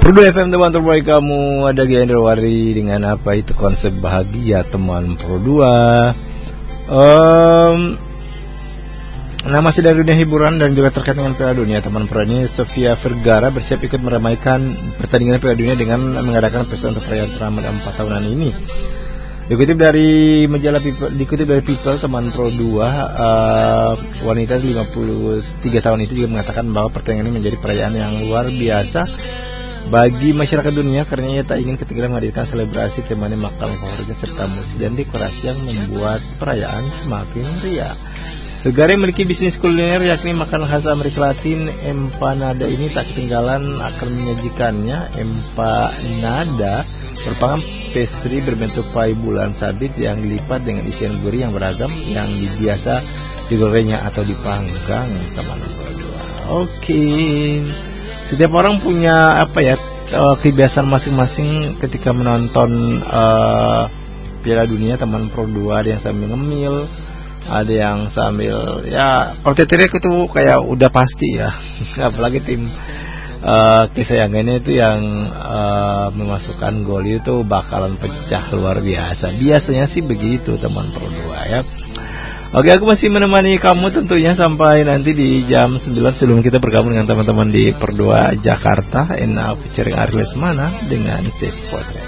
Perdu FM teman terbaik kamu, ada Gendrawari dengan apa itu konsep bahagia teman Pro 2. Nah, masih dari dunia hiburan dan juga terkait dengan Piala Dunia, teman Pro ini Sofia Vergara bersiap ikut meramaikan pertandingan Piala Dunia dengan mengadakan pesta untuk perayaan Ramadan 4 tahunan ini. Dikutip dari People, teman Pro 2, wanita 53 tahun itu juga mengatakan bahwa pertandingan ini menjadi perayaan yang luar biasa bagi masyarakat dunia karena ia tak ingin ketinggalan menghadirkan selebrasi temani makanan favoritnya serta musik dan dekorasi yang membuat perayaan semakin meriah. Vergara memiliki bisnis kuliner yakni makanan khas Amerika Latin. Empanada ini tak ketinggalan akan menyajikannya. Empanada merupakan pastry berbentuk pai bulan sabit yang dilipat dengan isian gurih yang beragam yang biasa digoreng atau dipanggang, teman-teman. Oke. Setiap orang punya kebiasaan masing-masing ketika menonton Piala Dunia, teman Pro 2. Ada yang sambil ngemil, ada yang sambil kalau teriak itu kayak udah pasti ya. Apalagi tim kesayangannya itu yang memasukkan gol itu bakalan pecah luar biasa. Biasanya sih begitu, teman Pro 2 ya. Oke, aku masih menemani kamu tentunya sampai nanti di jam 9 sebelum kita bergabung dengan teman-teman di Pro 2 Jakarta. And now featuring Ari Lesmana dengan Sesi Potret.